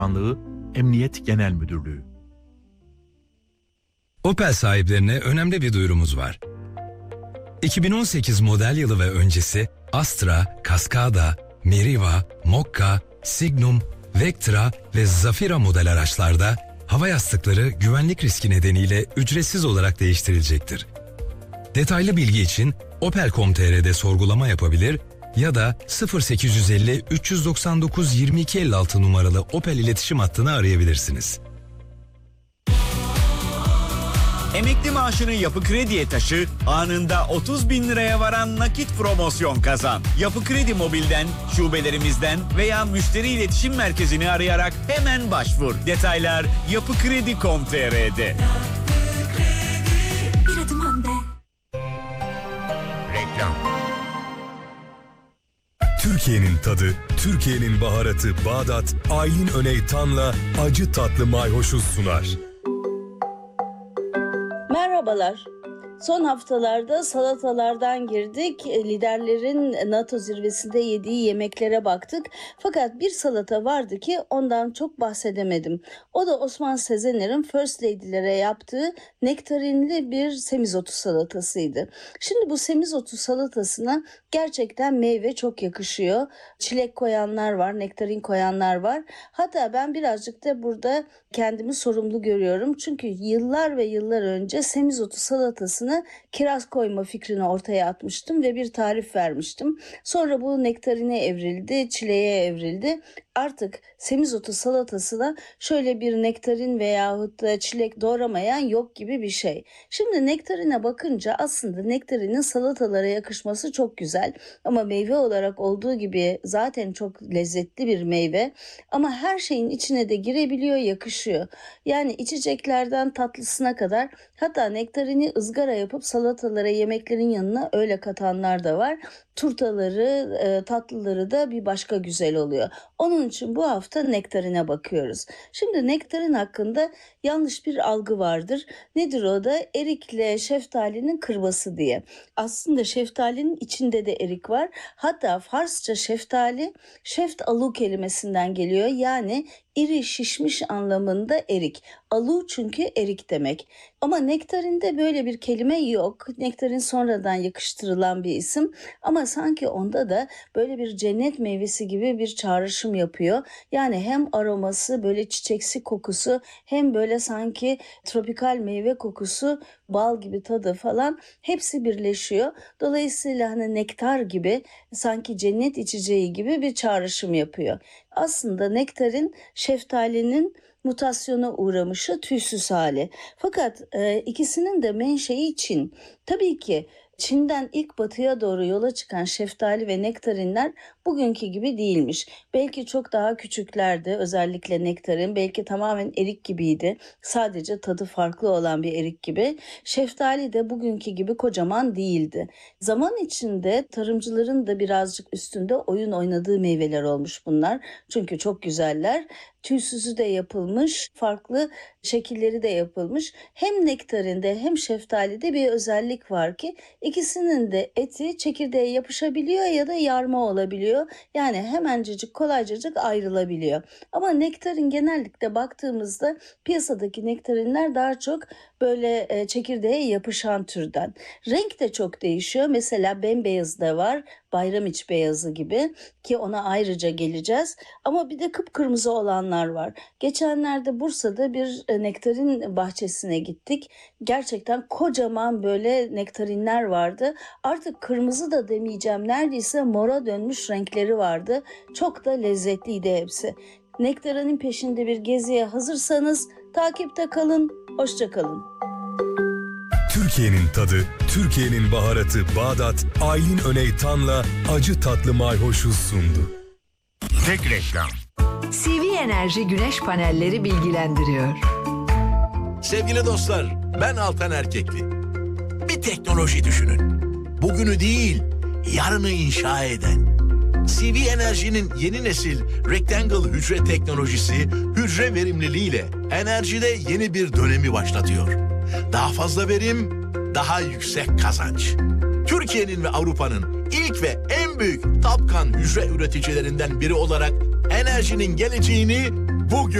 Bakanlığı, Emniyet Genel Müdürlüğü. Opel sahiplerine önemli bir duyurumuz var. 2018 model yılı ve öncesi Astra, Cascada, Meriva, Mokka, Signum, Vectra ve Zafira model araçlarda hava yastıkları güvenlik riski nedeniyle ücretsiz olarak değiştirilecektir. Detaylı bilgi için opel.com.tr'de sorgulama yapabilir ya da 0850 399 2256 numaralı Opel iletişim hattını arayabilirsiniz. Emekli maaşını Yapı Kredi'ye taşı, anında 30.000 liraya varan nakit promosyon kazan. Yapı Kredi Mobil'den, şubelerimizden veya müşteri iletişim merkezini arayarak hemen başvur. Detaylar yapıkredi.com.tr'de. Bir adım önde. Reklam. Türkiye'nin tadı, Türkiye'nin baharatı Bağdat, Aylin Öney Tan'la acı tatlı mayhoşu sunar. Merhabalar. Son haftalarda salatalardan girdik. Liderlerin NATO zirvesinde yediği yemeklere baktık. Fakat bir salata vardı ki ondan çok bahsedemedim. O da Osman Sezener'in First Lady'lere yaptığı nektarinli bir semizotu salatasıydı. Şimdi bu semizotu salatasına gerçekten meyve çok yakışıyor. Çilek koyanlar var, nektarin koyanlar var. Hatta ben birazcık da burada kendimi sorumlu görüyorum. Çünkü yıllar ve yıllar önce semizotu salatasına kiraz koyma fikrini ortaya atmıştım ve bir tarif vermiştim. Sonra bu nektarine evrildi, çileğe evrildi. Artık semizotu salatasına şöyle bir nektarin veyahut da çilek doğramayan yok gibi bir şey. Şimdi nektarine bakınca aslında nektarinin salatalara yakışması çok güzel. Ama meyve olarak olduğu gibi zaten çok lezzetli bir meyve. Ama her şeyin içine de girebiliyor, yakışıyor. Yani içeceklerden tatlısına kadar, hatta nektarini ızgara yapıp salatalara, yemeklerin yanına öyle katanlar da var. Turtaları, tatlıları da bir başka güzel oluyor. Onun için bu hafta nektarine bakıyoruz. Şimdi nektarin hakkında yanlış bir algı vardır. Nedir o da? Erikle şeftalinin kırması diye. Aslında şeftalinin içinde de erik var. Hatta Farsça şeftali, şeft alu kelimesinden geliyor. Yani iri şişmiş anlamında erik. Alu çünkü erik demek. Ama nektarinde böyle bir kelime yok. Nektarin sonradan yakıştırılan bir isim. Ama sanki onda da böyle bir cennet meyvesi gibi bir çağrışım yapıyor. Yani hem aroması, böyle çiçeksi kokusu, hem böyle sanki tropikal meyve kokusu, bal gibi tadı falan hepsi birleşiyor. Dolayısıyla hani nektar gibi, sanki cennet içeceği gibi bir çağrışım yapıyor. Aslında nektarin şeftalinin mutasyona uğramışı, tüysüz hali. Fakat ikisinin de menşei Çin. Tabii ki Çin'den ilk batıya doğru yola çıkan şeftali ve nektarinler bugünkü gibi değilmiş. Belki çok daha küçüklerdi, özellikle nektarin. Belki tamamen erik gibiydi. Sadece tadı farklı olan bir erik gibi. Şeftali de bugünkü gibi kocaman değildi. Zaman içinde tarımcıların da birazcık üstünde oyun oynadığı meyveler olmuş bunlar. Çünkü çok güzeller. Tüysüzü de yapılmış, farklı şekilleri de yapılmış. Hem nektarinde hem şeftalide bir özellik var ki ikisinin de eti çekirdeğe yapışabiliyor ya da yarma olabiliyor. Yani hemencecik, kolaycacık ayrılabiliyor. Ama nektarin genellikle baktığımızda piyasadaki nektarinler daha çok böyle çekirdeğe yapışan türden. Renk de çok değişiyor. Mesela bembeyaz da var, bayramiç beyazı gibi, ki ona ayrıca geleceğiz. Ama bir de kıpkırmızı olanlar var. Geçenlerde Bursa'da bir nektarin bahçesine gittik. Gerçekten kocaman böyle nektarinler vardı. Artık kırmızı da demeyeceğim, neredeyse mora dönmüş renkleri vardı. Çok da lezzetliydi hepsi. Nektarinin peşinde bir geziye hazırsanız takipte kalın. Hoşça kalın. Türkiye'nin tadı, Türkiye'nin baharatı Bağdat, Aylin Öney Tan'la acı tatlı mayhoşu sundu. Tek reklam. CV Enerji Güneş Panelleri bilgilendiriyor. Sevgili dostlar, ben Altan Erkekli. Bir teknoloji düşünün. Bugünü değil, yarını inşa eden. CV Enerji'nin yeni nesil Rectangle hücre teknolojisi, hücre verimliliğiyle enerjide yeni bir dönemi başlatıyor. Daha fazla verim, daha yüksek kazanç. Türkiye'nin ve Avrupa'nın ilk ve en büyük TOPCon hücre üreticilerinden biri olarak enerjinin geleceğini bugün